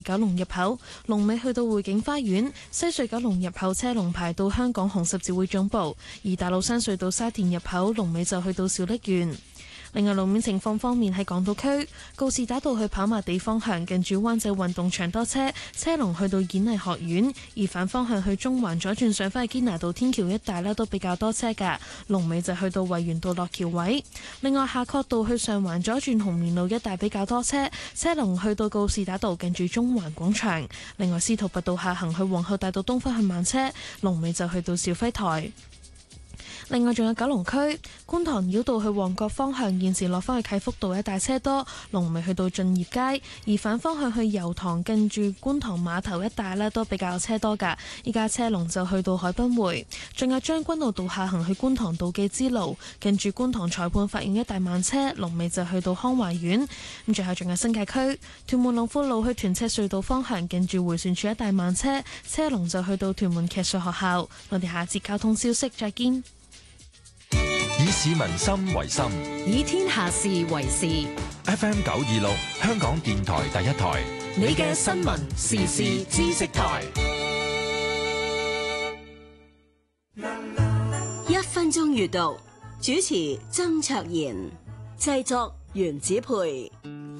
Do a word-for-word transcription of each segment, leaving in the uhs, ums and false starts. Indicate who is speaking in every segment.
Speaker 1: 九龍入口，龍尾去到匯景花園；西隧九龍入口車龍排到香港紅十字會總部，而大老山隧道沙田入口龍尾就去到小瀝源。另外路面情況方面，喺港島區告士打道去跑馬地方向，近住灣仔運動場多車，車龍去到演藝學院；而反方向去中環左轉上返去堅拿道天橋一帶呢都比較多車㗎，龍尾就去到維園道落橋位。另外夏慤道去上環左轉紅棉路一帶比較多車，車龍去到告士打道近住中環廣場。另外司徒拔道下行去皇后大道東方向慢車，龍尾就去到肇輝台。另外仲有九龍區觀塘繞道去旺角方向，現時落返去啟福道一帶車多，龍尾去到駿業街；而反方向去油塘近住觀塘碼頭一帶呢都比較車多㗎，依家車龍就去到海濱匯。仲有將軍澳道下行去觀塘道記之路，近住觀塘裁判法院一帶慢車，龍尾就去到康華苑。咁最後仲有新界區屯門龍富路去屯赤隧道方向，近住迴旋處一帶慢車，車龍就去到屯門騎術學校。我哋下節交通消息再見。
Speaker 2: 以市民心為心，
Speaker 3: 以天下事為事。
Speaker 2: F M 九二六，香港電台第一台，
Speaker 3: 你嘅新聞時事知識台。一分鐘閱讀，主持曾卓賢，製作袁子培。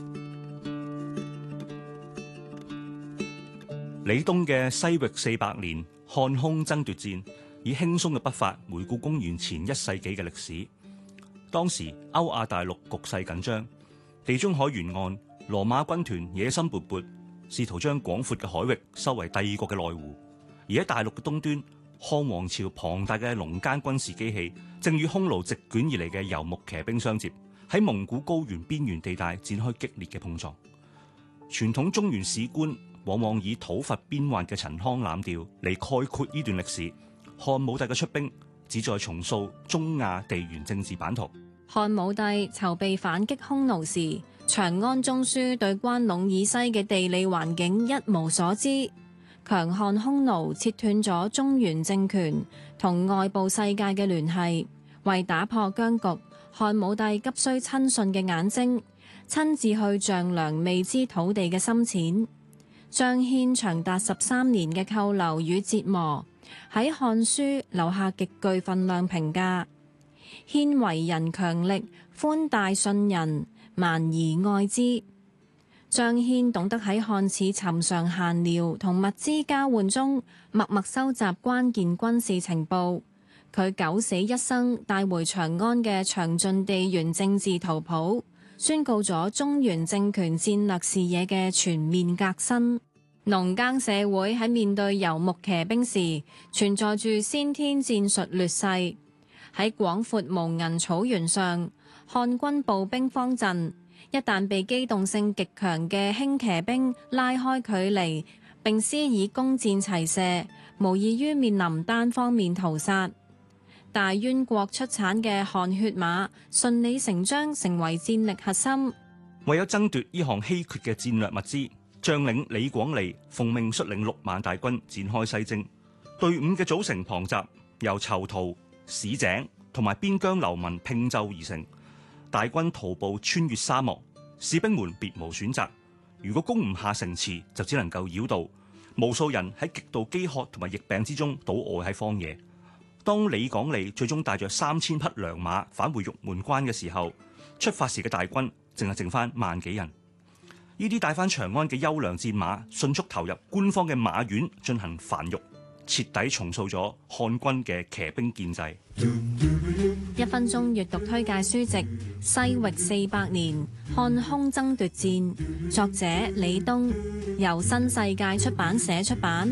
Speaker 4: 李東嘅西域四百年漢匈爭奪戰，以輕鬆嘅筆法回顧公元前一世紀嘅歷史。當時歐亞大陸局勢緊張，地中海沿岸羅馬軍團野心勃勃，試圖將廣闊嘅海域收為帝國嘅內湖。而喺大陸嘅東端，漢王朝龐大嘅農耕軍事機器正與匈奴席捲而嚟嘅游牧騎兵相接，喺蒙古高原邊緣地帶展開激烈嘅碰撞。傳統中原史觀往往以討伐邊患嘅陳腔濫調嚟概括呢段歷史。漢武帝嘅出兵旨在重塑中亞地緣政治版圖。
Speaker 5: 漢武帝籌備反擊匈奴時，《長安中書》對關隴以西嘅地理環境一無所知，強悍匈奴切斷咗中原政權同外部世界嘅聯繫。為打破僵局，漢武帝急需親信嘅眼睛，親自去丈量未知土地嘅深淺。張騫長達十三年嘅扣留與折磨，喺《漢書》留下極具分量評價。騫為人強力，寬大信人，蠻夷愛之。張騫懂得喺看似尋常閒聊同物資交換中，默默收集關鍵軍事情報。佢九死一生帶回長安嘅詳盡地緣政治圖譜，宣告咗中原政權戰略視野嘅全面革新。農耕社會喺面對游牧騎兵時，存在住先天戰術劣勢。喺廣闊無垠草原上，漢軍步兵方陣一旦被機動性極強嘅輕騎兵拉開距離，並施以弓箭齊射，無異於面臨單方面屠殺。大淵國出產嘅汗血馬順理成章成為戰力核心。
Speaker 4: 為咗爭奪呢項稀缺嘅戰略物資，將領李廣利奉命率領六萬大軍展開西征。隊伍嘅組成龐雜，由囚徒、市井同埋邊疆流民拼湊而成。大軍徒步穿越沙漠，士兵們別無選擇。如果攻唔下城池，就只能夠繞道。無數人喺極度飢渴同埋疫病之中倒臥喺荒野。當李廣利最終帶着三千匹良馬返回玉門關嘅時候，出發時嘅大軍淨係剩翻萬幾人。呢啲帶翻長安嘅優良戰馬，迅速投入官方嘅馬院進行繁育，徹底重塑咗漢軍嘅騎兵建制。
Speaker 5: 一分鐘閱讀推介書籍《西域四百年漢匈爭奪戰》，作者李東，由新世界出版社出版。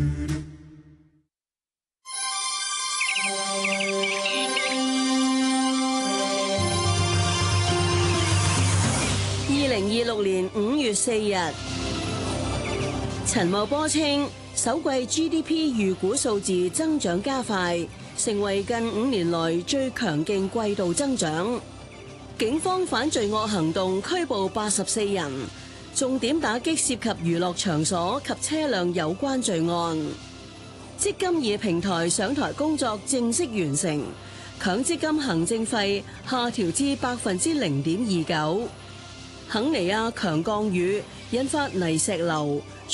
Speaker 3: 二零二六年五月四日，陳茂波稱首季 G D P 預估數字增長加快，成為近五年來最強勁季度增長。警方反罪惡行動拘捕八十四人，重點打擊涉及娛樂場所及車輛有關罪案。積金易平台上台工作正式完成，強積金行政費下調至百分之零點二九。肯尼亞強降雨引發泥石流。